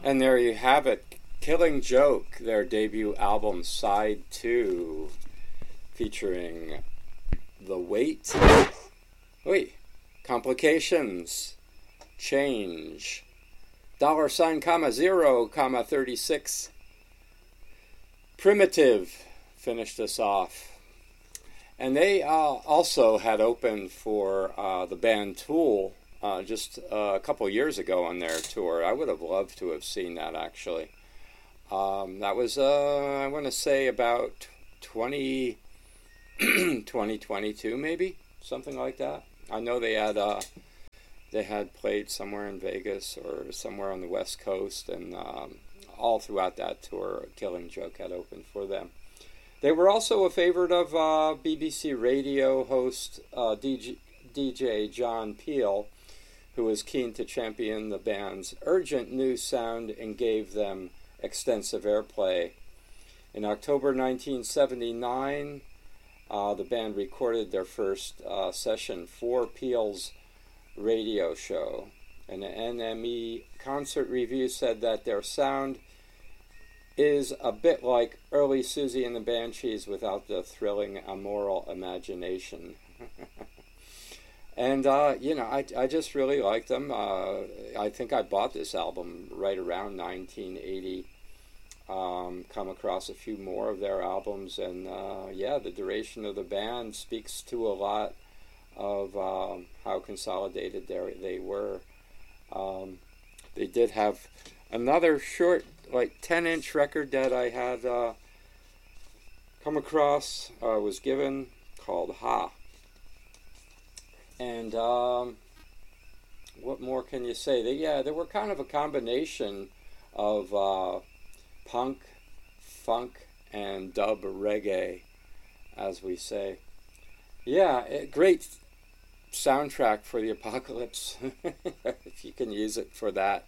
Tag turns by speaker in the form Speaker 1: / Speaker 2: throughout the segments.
Speaker 1: And there you have it, Killing Joke, their debut album Side 2, featuring The Weight, Complications, Change, $0, 36, Primitive finished us off. And they also had opened for the band Tool just a couple years ago on their tour. I would have loved to have seen that, actually. That was, I want to say, about 2022, maybe? Something like that. I know they had played somewhere in Vegas or somewhere on the West Coast, and all throughout that tour, Killing Joke had opened for them. They were also a favorite of BBC radio host DJ John Peel, who was keen to champion the band's urgent new sound and gave them extensive airplay. In October 1979, the band recorded their first session for Peel's radio show. And the NME concert review said that their sound is a bit like early Susie and the Banshees without the thrilling amoral imagination. And, I just really like them. I think I bought this album right around 1980. Come across a few more of their albums, and, the duration of the band speaks to a lot of how consolidated they were. They did have another short, 10-inch record that I had come across, was given, called Ha. And what more can you say? They were kind of a combination of punk, funk, and dub reggae, as we say. Great soundtrack for the apocalypse, if you can use it for that.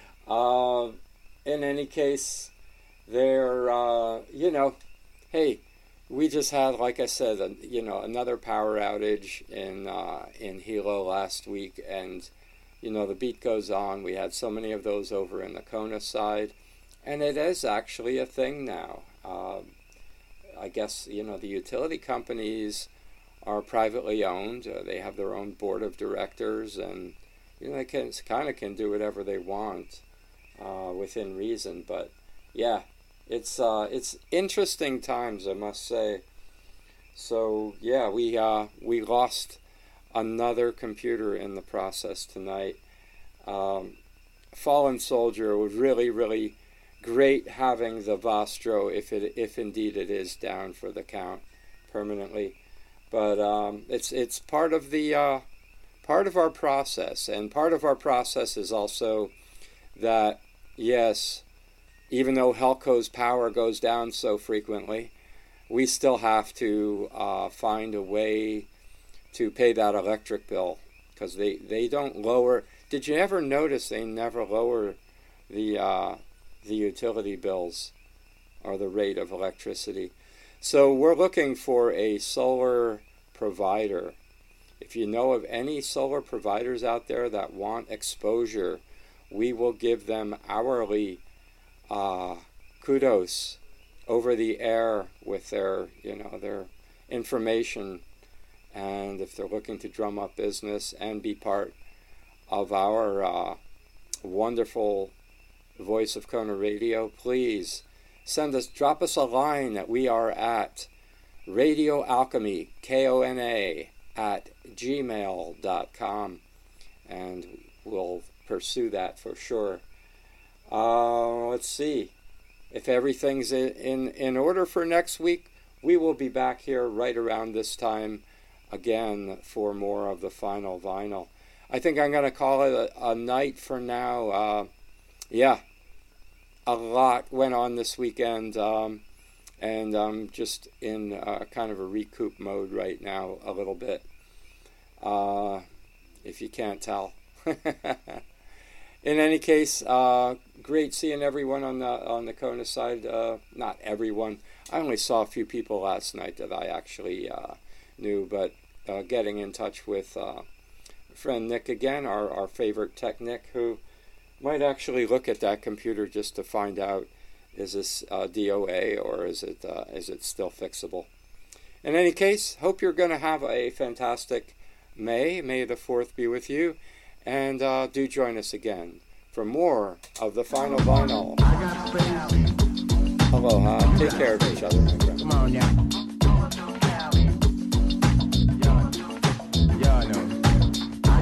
Speaker 1: In any case, they're, hey, we just had, like I said, another power outage in Hilo last week, and, the beat goes on. We had so many of those over in the Kona side, and it is actually a thing now. I guess, the utility companies are privately owned. They have their own board of directors, and, they can do whatever they want. Within reason, but it's interesting times, I must say. So we lost another computer in the process tonight. Fallen Soldier was really, really great having the Vostro, if indeed it is down for the count permanently. But it's part of the part of our process, and part of our process is also that, yes, even though Helco's power goes down so frequently, we still have to find a way to pay that electric bill, because they don't lower. Did you ever notice they never lower the utility bills or the rate of electricity? So we're looking for a solar provider. If you know of any solar providers out there that want exposure, we will give them hourly kudos over the air with their information. And if they're looking to drum up business and be part of our wonderful Voice of Kona Radio, please drop us a line that we are at Radio Alchemy, KONA, @gmail.com, and we'll pursue that for sure. Let's see. If everything's in order for next week, we will be back here right around this time again for more of the Final Vinyl. I think I'm going to call it a night for now. A lot went on this weekend, and I'm just in kind of a recoup mode right now a little bit, if you can't tell. In any case, great seeing everyone on the Kona side. Not everyone. I only saw a few people last night that I actually knew, but getting in touch with friend Nick again, our favorite tech Nick, who might actually look at that computer just to find out, is this DOA or is it still fixable? In any case, hope you're going to have a fantastic May. May the 4th be with you. And do join us again for more of the Final Vinyl. Aloha. Take care of each other, my friend.
Speaker 2: Come on now.